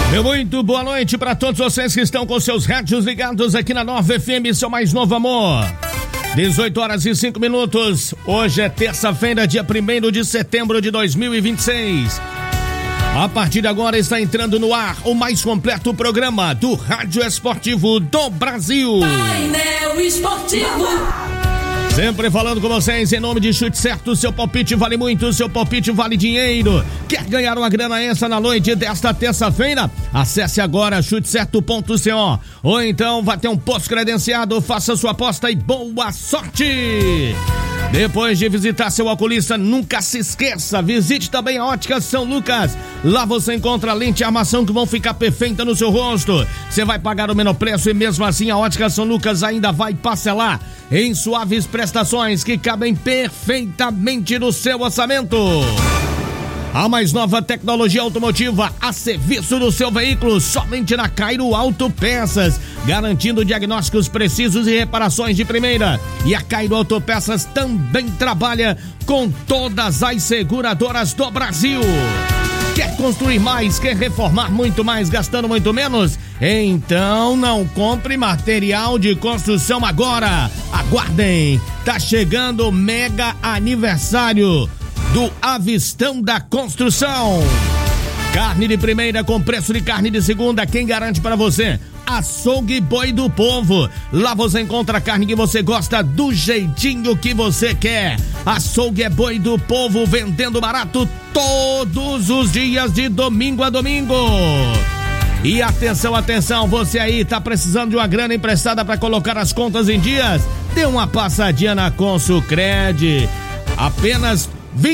Meu muito boa noite para todos vocês que estão com seus rádios ligados aqui na Nova FM, seu mais novo amor. 18 horas e 5 minutos. Hoje é terça-feira, dia 1º de setembro de 2026. A partir de agora está entrando no ar o mais completo programa do Rádio Esportivo do Brasil. Painel Esportivo. Sempre falando com vocês em nome de Chute Certo, seu palpite vale muito, seu palpite vale dinheiro. Quer ganhar uma grana extra na noite desta terça-feira? Acesse agora chutecerto.co ou então vá ter um posto credenciado, faça sua aposta e boa sorte! Depois de visitar seu oculista, nunca se esqueça, visite também a Ótica São Lucas. Lá você encontra lente e armação que vão ficar perfeita no seu rosto. Você vai pagar o menor preço e mesmo assim a Ótica São Lucas ainda vai parcelar em suaves prestações que cabem perfeitamente no seu orçamento. A mais nova tecnologia automotiva a serviço do seu veículo, somente na Cairo Autopeças, garantindo diagnósticos precisos e reparações de primeira. E a Cairo Autopeças também trabalha com todas as seguradoras do Brasil. Quer construir mais, quer reformar muito mais, gastando muito menos? Então não compre material de construção agora. Aguardem, tá chegando o mega aniversário do Avistão da Construção. Carne de primeira com preço de carne de segunda, quem garante para você? Açougue Boi do Povo. Lá você encontra a carne que você gosta do jeitinho que você quer. Açougue é Boi do Povo, vendendo barato todos os dias de domingo a domingo. E atenção, atenção, você aí tá precisando de uma grana emprestada para colocar as contas em dias? Dê uma passadinha na Consulcred. Apenas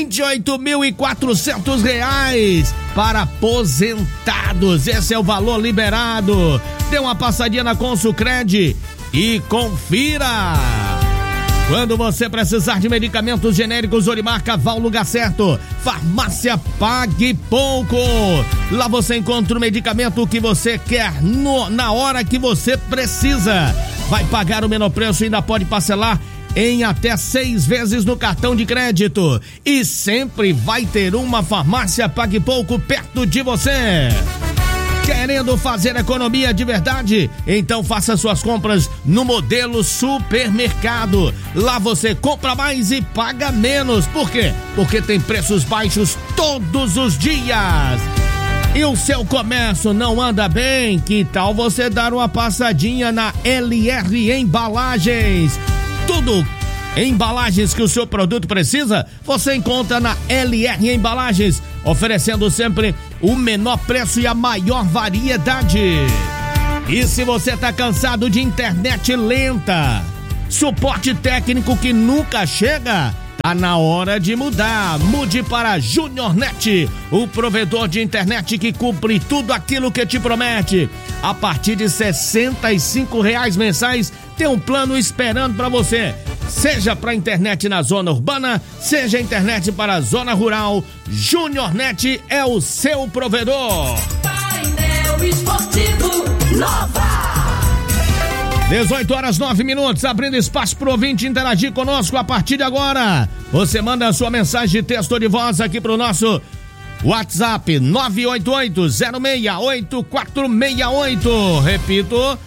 R$28.400 para aposentados. Esse é o valor liberado. Dê uma passadinha na Consulcred e confira. Quando você precisar de medicamentos genéricos ou de marca, vá ao lugar certo. Farmácia Pague Pouco. Lá você encontra o medicamento que você quer na hora que você precisa. Vai pagar o menor preço e ainda pode parcelar em até 6 vezes no cartão de crédito. E sempre vai ter uma farmácia Pague Pouco perto de você. Querendo fazer economia de verdade? Então faça suas compras no modelo supermercado. Lá você compra mais e paga menos. Por quê? Porque tem preços baixos todos os dias. E o seu comércio não anda bem? Que tal você dar uma passadinha na LR Embalagens? Tudo embalagens que o seu produto precisa, você encontra na LR Embalagens, oferecendo sempre o menor preço e a maior variedade. E se você tá cansado de internet lenta, suporte técnico que nunca chega, tá na hora de mudar. Mude para JuniorNet, o provedor de internet que cumpre tudo aquilo que te promete. A partir de R$65 mensais, tem um plano esperando para você. Seja para internet na zona urbana, seja internet para a zona rural, JuniorNet é o seu provedor. Painel Esportivo Nova. 18 horas 9 minutos, abrindo espaço para o ouvinte interagir conosco a partir de agora. Você manda a sua mensagem de texto ou de voz aqui para o nosso WhatsApp 988-068468. Repito,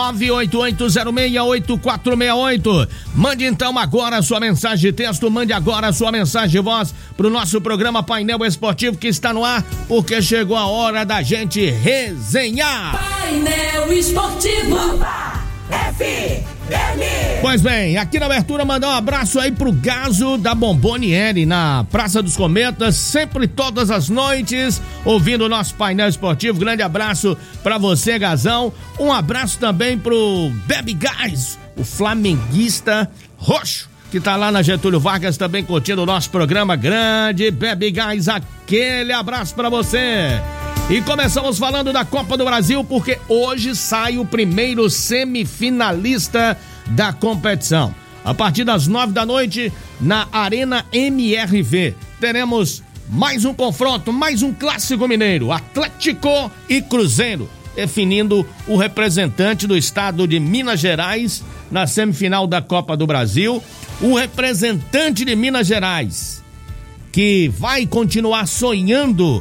988-068468. Mande então agora a sua mensagem de texto, mande agora a sua mensagem de voz pro nosso programa Painel Esportivo que está no ar, porque chegou a hora da gente resenhar. Painel Esportivo FM. Pois bem, aqui na abertura mandar um abraço aí pro Gaso da Bomboniere, na Praça dos Cometas, sempre todas as noites, ouvindo o nosso Painel Esportivo. Grande abraço pra você, Gazão. Um abraço também pro Bebe Gás, o flamenguista roxo, que tá lá na Getúlio Vargas também curtindo o nosso programa. Grande Bebe Gás, aquele abraço pra você. E começamos falando da Copa do Brasil, porque hoje sai o primeiro semifinalista da competição. A partir das 9 da noite, na Arena MRV, teremos mais um confronto, mais um clássico mineiro, Atlético e Cruzeiro, definindo o representante do estado de Minas Gerais na semifinal da Copa do Brasil. O representante de Minas Gerais, que vai continuar sonhando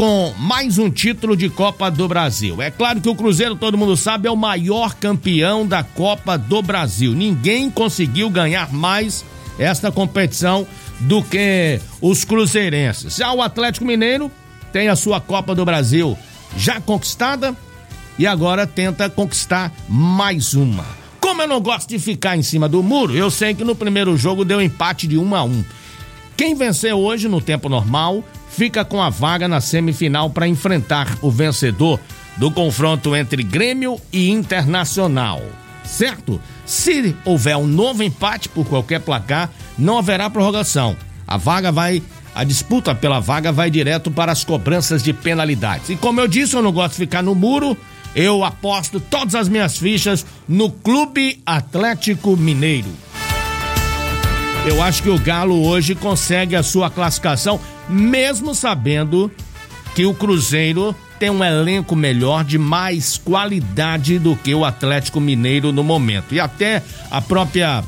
com mais um título de Copa do Brasil. É claro que o Cruzeiro, todo mundo sabe, é o maior campeão da Copa do Brasil. Ninguém conseguiu ganhar mais esta competição do que os cruzeirenses. Já o Atlético Mineiro tem a sua Copa do Brasil já conquistada e agora tenta conquistar mais uma. Como eu não gosto de ficar em cima do muro, eu sei que no primeiro jogo deu empate de 1-1. Quem vencer hoje no tempo normal fica com a vaga na semifinal para enfrentar o vencedor do confronto entre Grêmio e Internacional, certo? Se houver um novo empate por qualquer placar, não haverá prorrogação. A disputa pela vaga vai direto para as cobranças de penalidades. E como eu disse, eu não gosto de ficar no muro, eu aposto todas as minhas fichas no Clube Atlético Mineiro. Eu acho que o Galo hoje consegue a sua classificação, mesmo sabendo que o Cruzeiro tem um elenco melhor, de mais qualidade do que o Atlético Mineiro no momento. E até a própria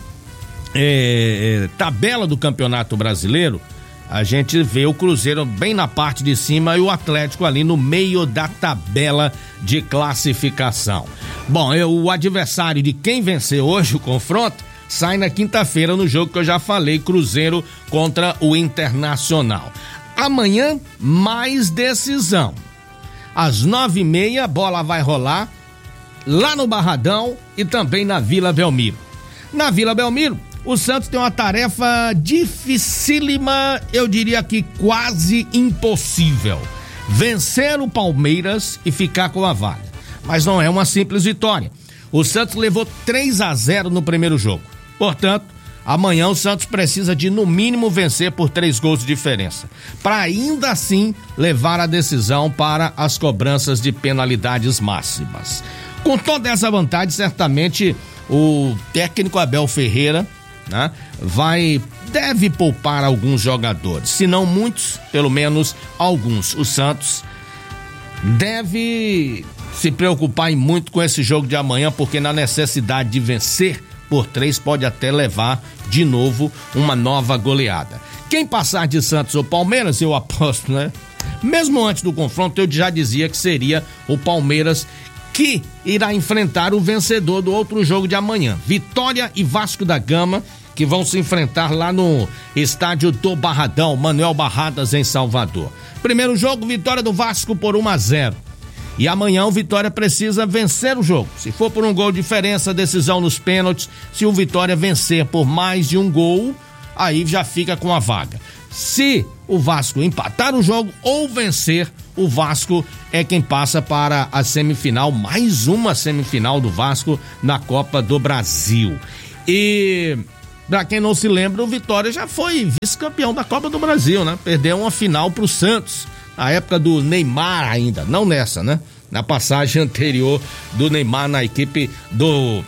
tabela do Campeonato Brasileiro, a gente vê o Cruzeiro bem na parte de cima e o Atlético ali no meio da tabela de classificação. Bom, o adversário de quem vencer hoje o confronto sai na quinta-feira no jogo que eu já falei, Cruzeiro contra o Internacional. Amanhã, mais decisão. Às 9h30, a bola vai rolar lá no Barradão e também na Vila Belmiro. Na Vila Belmiro, o Santos tem uma tarefa dificílima, eu diria que quase impossível. Vencer o Palmeiras e ficar com a vaga. Mas não é uma simples vitória. O Santos levou 3-0 no primeiro jogo. Portanto, amanhã o Santos precisa de, no mínimo, vencer por 3 gols de diferença, para ainda assim levar a decisão para as cobranças de penalidades máximas. Com toda essa vantagem, certamente o técnico Abel Ferreira, né, deve poupar alguns jogadores, se não muitos, pelo menos alguns. O Santos deve se preocupar muito com esse jogo de amanhã, porque na necessidade de vencer por 3 pode até levar de novo uma nova goleada. Quem passar de Santos ou Palmeiras, eu aposto, né? Mesmo antes do confronto, eu já dizia que seria o Palmeiras que irá enfrentar o vencedor do outro jogo de amanhã. Vitória e Vasco da Gama, que vão se enfrentar lá no estádio do Barradão, Manuel Barradas, em Salvador. Primeiro jogo, vitória do Vasco por 1-0. E amanhã o Vitória precisa vencer o jogo. Se for por um gol de diferença, decisão nos pênaltis. Se o Vitória vencer por mais de um gol, aí já fica com a vaga. Se o Vasco empatar o jogo ou vencer, o Vasco é quem passa para a semifinal, mais uma semifinal do Vasco na Copa do Brasil. E pra quem não se lembra, o Vitória já foi vice-campeão da Copa do Brasil, né? Perdeu uma final pro Santos, na época do Neymar ainda, não nessa, né? Na passagem anterior do Neymar na equipe do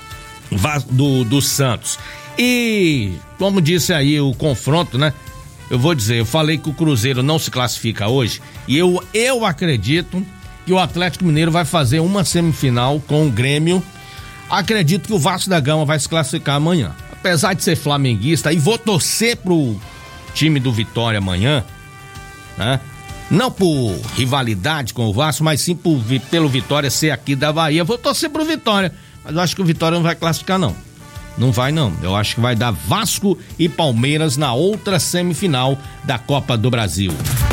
Santos. E, como disse aí, o confronto, né? Eu falei que o Cruzeiro não se classifica hoje, e eu acredito que o Atlético Mineiro vai fazer uma semifinal com o Grêmio. Acredito que o Vasco da Gama vai se classificar amanhã. Apesar de ser flamenguista, e vou torcer pro time do Vitória amanhã, né? Não por rivalidade com o Vasco, mas sim pelo Vitória ser aqui da Bahia. Vou torcer pro Vitória, mas eu acho que o Vitória não vai classificar, não. Não vai, não. Eu acho que vai dar Vasco e Palmeiras na outra semifinal da Copa do Brasil.